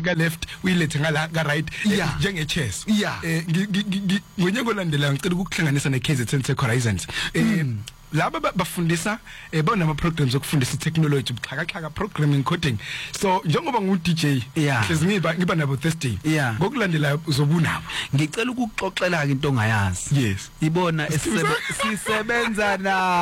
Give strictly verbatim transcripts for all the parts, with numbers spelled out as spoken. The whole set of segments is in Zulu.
ka left uyilethe ngala ka right njenge chess eh ngonyaka olandelayo ngicela ukuhlanganisa ne K Z N Tech Horizons eh laba bafundisa eh banama programs okufundisa technology ubuxhakaxhaka programming coding so njengoba ngu D J hlezi ngiba ngiba nabo Thursday ngokulandela uzobunabo ngicela ukuxoxela ke into ongayazi yes ibona sisebenza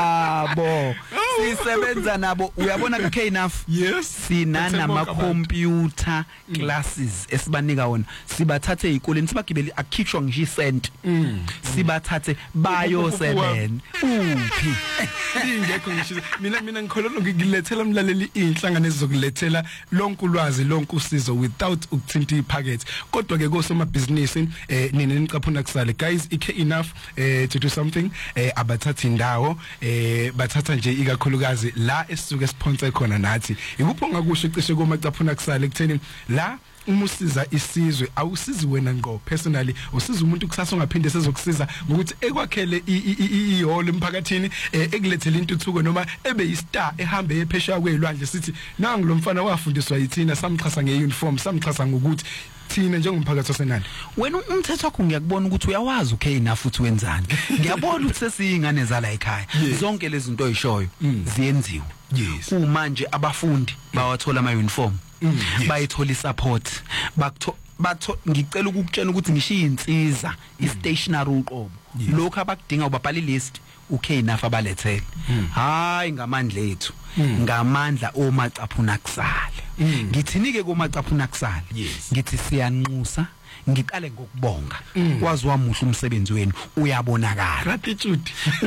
nabo sisebenza nabo uyabona ka K enough yes sinana ama computer classes esibanika wona sibathathe ezikoleni sibagibeli akukhishwa ngisho isent sibathathe bayo seven uphi ingekho ngisho mina mina ngikholwa ngilethela umlaleli inhlangano ezizokulethela lonke ulwazi lonke usizo without ukuthinta iphakethe kodwa ke kosoma business eh nina nicaphuna kusale guys ik enough eh to do something eh abathatha indawo eh bathatha nje ikakhulukazi la esisuke sponsor khona nathi ikupho ngakusho icishe komacaphuna kusale ekutheni la umusiza isizwe awusizi wena ngo personally usiza umuntu kusasa ongaphinde sezokusiza ngokuthi ekwakhele ihall emphakathini ekulethele intuthuko noma ebe yistar ehambe ephesha kwezilwandle sithi nangu lo mfana wafundiswa yithina samxhasa ngeuniform samxhasa ngokuthi thina njengomphakathi wasenandi wena umthetho wakho ngiyakubona ukuthi uyawazi okay enough futhi wenzani ngiyabona ukuthi sesiyingane zala ekhaya zonke lezi zinto oyishoyo ziyenziwe yes manje abafundi bawathola ama uniform bayithola support bakutho batho ngicela ukukutshela ukuthi ngishiya insiza i-stationary uqobo lokho abakudinga ubabhala list okay enough abalethele hayi ngamandla ethu ngamandla omacaphuna kusale ngithinike komacaphuna kusale ngithi siyanxusa ngiqale ngokubonga kwazi wamuhle umsebenzi wenu uyabonakala gratitude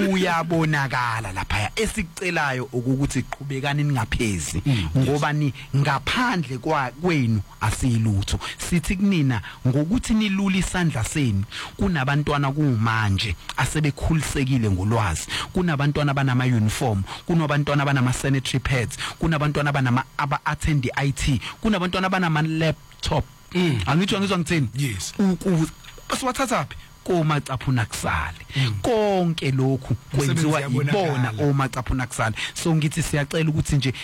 uyabonakala lapha esikucelayo ukuthi iqhubekane ningaphezi ngoba ni ngaphandle kwenu asiyilutho sithi kunina ngokuthi nilula isandla senu kunabantwana kumanje asebekhulisekile ngolwazi kunabantwana abanama uniform kunabantwana abanama sanitary pads kunabantwana abanama aba attend I T kunabantwana abanama laptop Mm. Angitsho ngizwa ngithini? Yes. Uku basiwathathaphi komacaphuna kusale. Konke lokhu kwenziwa ibona omacaphuna kusale. So ngithi siyacela ukuthi nje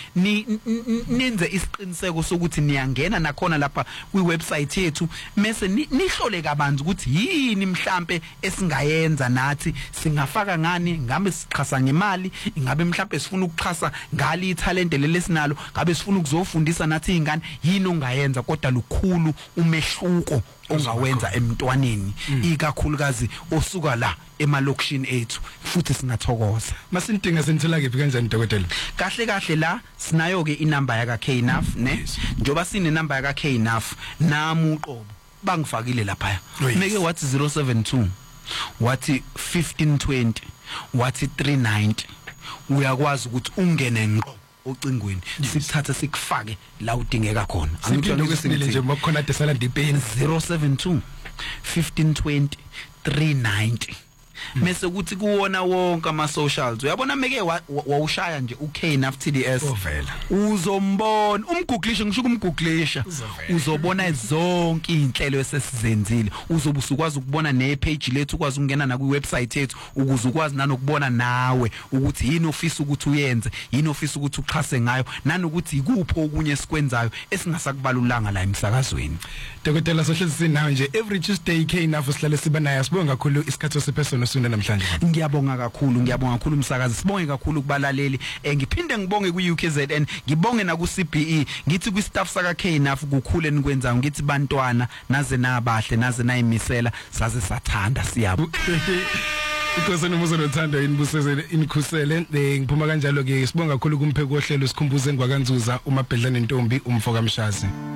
nenze isiqiniseko sokuthi niyangena nakhona lapha kwi website yethu mase nihlole kabanzi ukuthi yini mhlambe esingayenza nathi singafaka ngani ngambe sixhasa ngemali ingabe mhlambe sifuna ukuxhasa ngali talent lelesinalo ngabe sifuna ukuzofundisa nathi izingane yini ongayenza kodwa lukhulu umehluko ongawenza emntwaneni ikakhulukazi osuka la emalokishini ethu futhi singathokoza masindinga senithela kephi kanjani dokotela kahle kahle la sinayo ke inamba yaka K enough ne njoba sine number yaka K enough nami uqobo bangifakile lapha meke wathi zero seven two wathi fifteen twenty wathi three ninety uyakwazi ukuthi ungene ngqo ocingweni sithatha sikufake la udingeka khona angithola lokwesinile nje makhona desala dipeni zero seven two fifteen twenty three ninety mase kuthi kuwona wonke ama socials uyabona meke wawushaya nje u K enough T D S ovela uzombona umgooglisha ngisho kumgooglisha uzobona zonke izinhlelo esesizenzile uzobe usukwazi ukubona ne page lethu ukwazi ukungena na ku website yethu ukuze ukwazi nanokubona nawe ukuthi yini ofisa ukuthi uyenze yini ofisa ukuthi uxhase ngayo nanokuthi ikupho okunye sikwenzayo esingasakubalulanga la emsakazweni dokotela sohlezi sinawe nje every Tuesday K enough sihlale siba naye sibonga kakhulu isikhathi sepersona sona namhlanje ngiyabonga kakhulu ngiyabonga kakhulu umsakazi sibonge kakhulu kubalaleli ngiphinde ngibonge ku U K Z N ngibonge na ku C B E ngithi ku staff saka K enough kukhule nikwenzayo ngithi bantwana naze nabahle naze nayimisela saze sathanda siyabo because nomuzo nothando inibusezele inikhusele ngiphuma kanjalo ke sibonga kakhulu kumpheki ohlelo sikhumbuze ngwakanzuza umabhedla nentombi umfoka Mshazi.